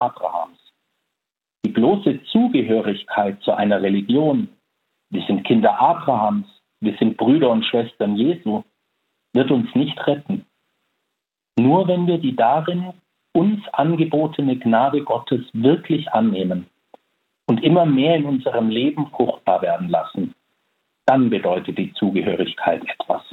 Abrahams. Die bloße Zugehörigkeit zu einer Religion, wir sind Kinder Abrahams, wir sind Brüder und Schwestern Jesu, wird uns nicht retten. Nur wenn wir die darin uns angebotene Gnade Gottes wirklich annehmen und immer mehr in unserem Leben fruchtbar werden lassen, dann bedeutet die Zugehörigkeit etwas.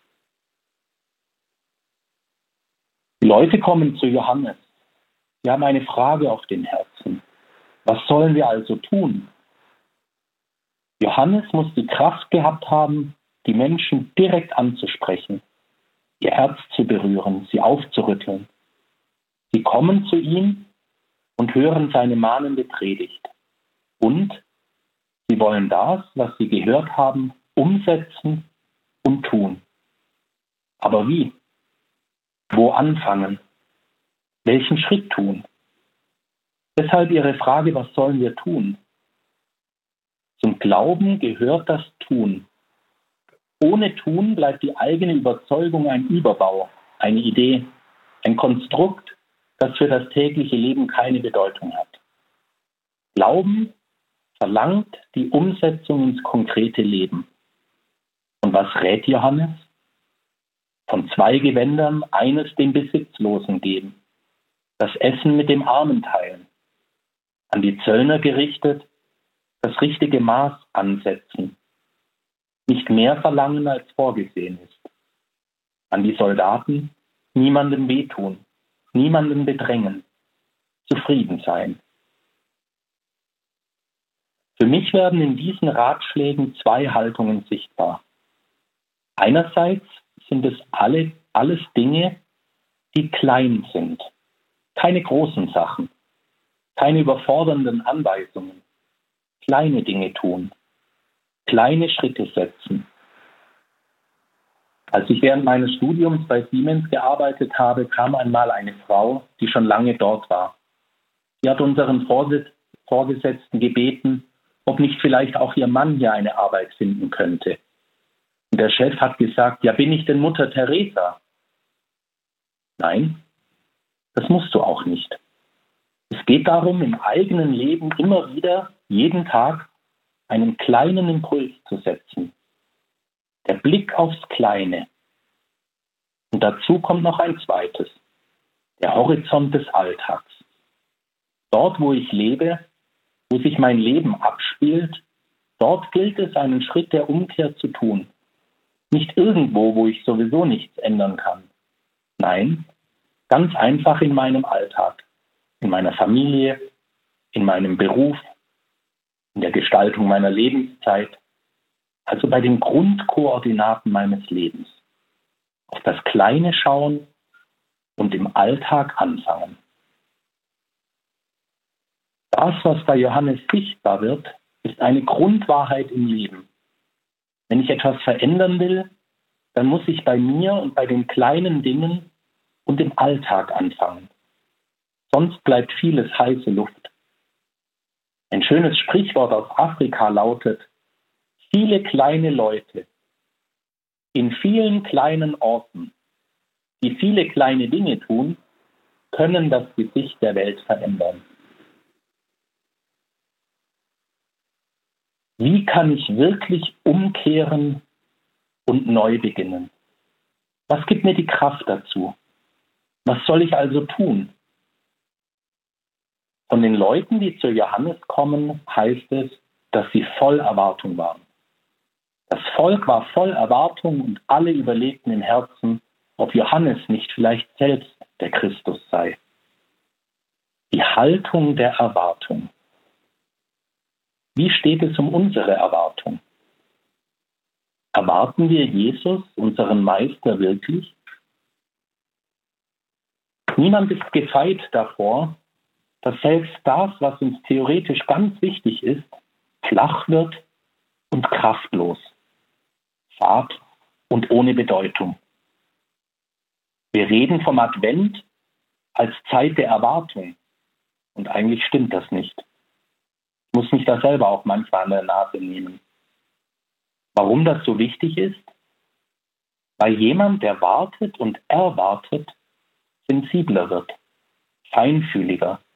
Die Leute kommen zu Johannes. Sie haben eine Frage auf dem Herzen. Was sollen wir also tun? Johannes muss die Kraft gehabt haben, die Menschen direkt anzusprechen, ihr Herz zu berühren, sie aufzurütteln. Sie kommen zu ihm und hören seine mahnende Predigt. Und sie wollen das, was sie gehört haben, umsetzen und tun. Aber wie? Wo anfangen? Welchen Schritt tun? Deshalb Ihre Frage, was sollen wir tun? Zum Glauben gehört das Tun. Ohne Tun bleibt die eigene Überzeugung ein Überbau, eine Idee, ein Konstrukt, das für das tägliche Leben keine Bedeutung hat. Glauben verlangt die Umsetzung ins konkrete Leben. Und was rät Johannes? Von 2 Gewändern eines dem Besitzlosen geben, das Essen mit dem Armen teilen, an die Zöllner gerichtet, das richtige Maß ansetzen, nicht mehr verlangen, als vorgesehen ist, an die Soldaten niemandem wehtun, niemanden bedrängen, zufrieden sein. Für mich werden in diesen Ratschlägen 2 Haltungen sichtbar. Einerseits sind es alles Dinge, die klein sind, keine großen Sachen, keine überfordernden Anweisungen, kleine Dinge tun, kleine Schritte setzen. Als ich während meines Studiums bei Siemens gearbeitet habe, kam einmal eine Frau, die schon lange dort war. Sie hat unseren Vorgesetzten gebeten, ob nicht vielleicht auch ihr Mann hier eine Arbeit finden könnte. Und der Chef hat gesagt, ja, bin ich denn Mutter Teresa? Nein, das musst du auch nicht. Es geht darum, im eigenen Leben immer wieder, jeden Tag, einen kleinen Impuls zu setzen. Der Blick aufs Kleine. Und dazu kommt noch ein zweites, der Horizont des Alltags. Dort, wo ich lebe, wo sich mein Leben abspielt, dort gilt es, einen Schritt der Umkehr zu tun. Nicht irgendwo, wo ich sowieso nichts ändern kann. Nein, ganz einfach in meinem Alltag, in meiner Familie, in meinem Beruf, in der Gestaltung meiner Lebenszeit, also bei den Grundkoordinaten meines Lebens. Auf das Kleine schauen und im Alltag anfangen. Das, was bei Johannes sichtbar wird, ist eine Grundwahrheit im Leben. Wenn ich etwas verändern will, dann muss ich bei mir und bei den kleinen Dingen und im Alltag anfangen. Sonst bleibt vieles heiße Luft. Ein schönes Sprichwort aus Afrika lautet: Viele kleine Leute in vielen kleinen Orten, die viele kleine Dinge tun, können das Gesicht der Welt verändern. Wie kann ich wirklich umkehren und neu beginnen? Was gibt mir die Kraft dazu? Was soll ich also tun? Von den Leuten, die zu Johannes kommen, heißt es, dass sie voll Erwartung waren. Das Volk war voll Erwartung und alle überlegten im Herzen, ob Johannes nicht vielleicht selbst der Christus sei. Die Haltung der Erwartung. Wie steht es um unsere Erwartung? Erwarten wir Jesus, unseren Meister, wirklich? Niemand ist gefeit davor, dass selbst das, was uns theoretisch ganz wichtig ist, flach wird und kraftlos, fad und ohne Bedeutung. Wir reden vom Advent als Zeit der Erwartung und eigentlich stimmt das nicht. Ich muss mich da selber auch manchmal an der Nase nehmen. Warum das so wichtig ist? Weil jemand, der wartet und erwartet, sensibler wird, feinfühliger,